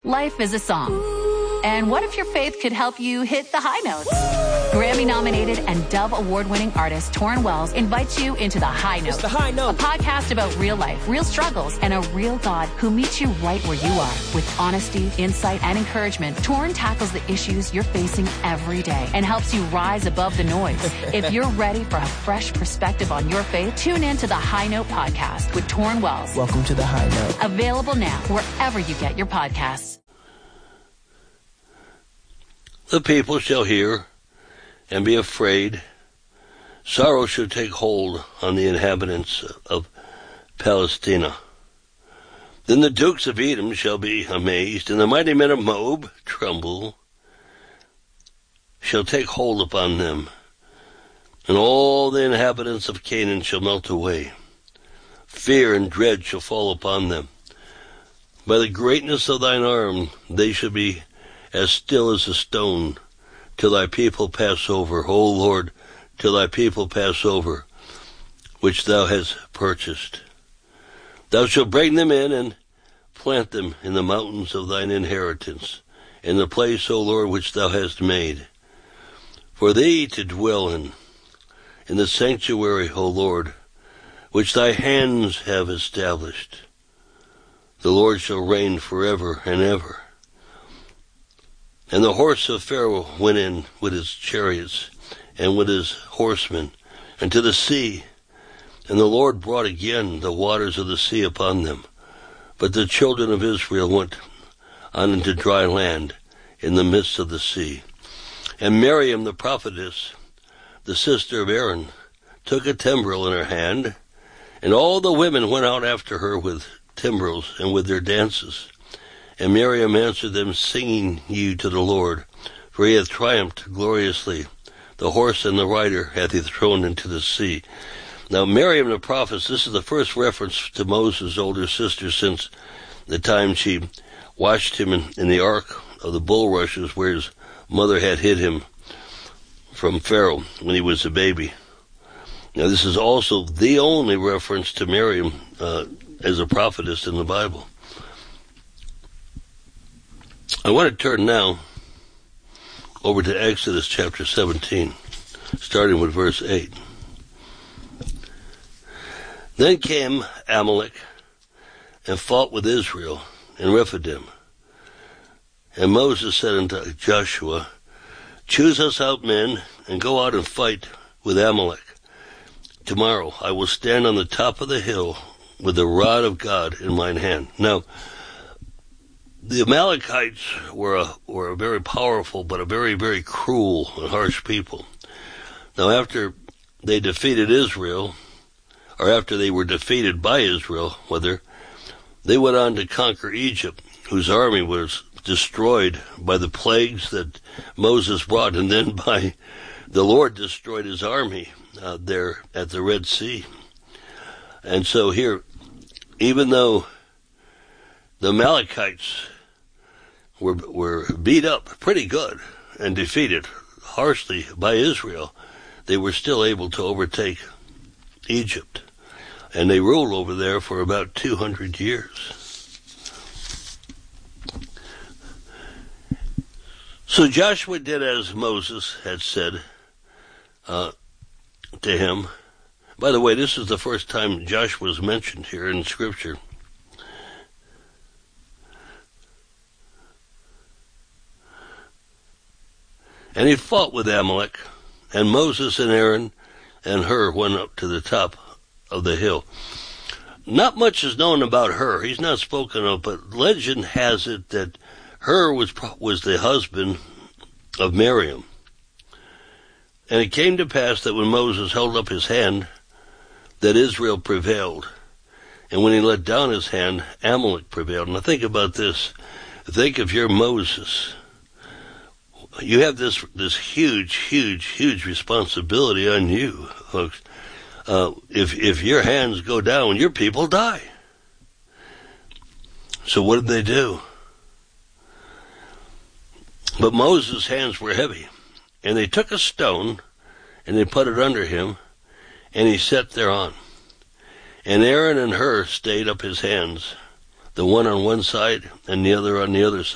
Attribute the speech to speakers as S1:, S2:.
S1: Life is a song. And what if your faith could help you hit the high notes? Grammy-nominated and Dove Award-winning artist Torrin Wells invites you into The High Note.
S2: It's The High Note.
S1: A podcast about real life, real struggles, and a real God who meets you right where you are. With honesty, insight, and encouragement, Torrin tackles the issues you're facing every day and helps you rise above the noise. If you're ready for a fresh perspective on your faith, tune in to The High Note podcast with Torrin Wells.
S2: Welcome to The High Note.
S1: Available now wherever you get your podcasts.
S3: The people shall hear and be afraid. Sorrow shall take hold on the inhabitants of Palestina. Then the dukes of Edom shall be amazed, and the mighty men of Moab tremble, shall take hold upon them, and all the inhabitants of Canaan shall melt away. Fear and dread shall fall upon them. By the greatness of thine arm they shall be as still as a stone, till thy people pass over, O Lord, till thy people pass over, which thou hast purchased. Thou shalt bring them in and plant them in the mountains of thine inheritance, in the place, O Lord, which thou hast made, for thee to dwell in the sanctuary, O Lord, which thy hands have established. The Lord shall reign forever and ever. And the horse of Pharaoh went in with his chariots and with his horsemen into the sea, and the Lord brought again the waters of the sea upon them. But the children of Israel went on into dry land in the midst of the sea. And Miriam the prophetess, the sister of Aaron, took a timbrel in her hand, and all the women went out after her with timbrels and with their dances. And Miriam answered them, singing ye to the Lord, for he hath triumphed gloriously. The horse and the rider hath he thrown into the sea. Now Miriam the prophetess, this is the first reference to Moses' older sister since the time she washed him in the ark of the bulrushes where his mother had hid him from Pharaoh when he was a baby. Now this is also the only reference to Miriam as a prophetess in the Bible. I want to turn now over to Exodus chapter 17, starting with verse 8. Then came Amalek and fought with Israel in Rephidim. And Moses said unto Joshua, choose us out men, and go out and fight with Amalek. Tomorrow I will stand on the top of the hill with the rod of God in mine hand. Now, the Amalekites were a very powerful, but a very, very cruel and harsh people. Now, after they defeated Israel, or after they were defeated by Israel, they went on to conquer Egypt, whose army was destroyed by the plagues that Moses brought, and then by the Lord destroyed his army there at the Red Sea. And so here, even though the Amalekites were beat up pretty good and defeated harshly by Israel, they were still able to overtake Egypt. And they ruled over there for about 200 years. So Joshua did as Moses had said to him. By the way, this is the first time Joshua is mentioned here in Scripture. And he fought with Amalek, and Moses and Aaron and Hur went up to the top of the hill. Not much is known about Hur. He's not spoken of, but legend has it that Hur was the husband of Miriam. And it came to pass that when Moses held up his hand, that Israel prevailed. And when he let down his hand, Amalek prevailed. Now think about this. Think if you're Moses. You have this huge responsibility on you, folks. If your hands go down, your people die. So what did they do? But Moses' hands were heavy, and they took a stone, and they put it under him, and he sat thereon. And Aaron and Hur stayed up his hands, the one on one side and the other on the other side.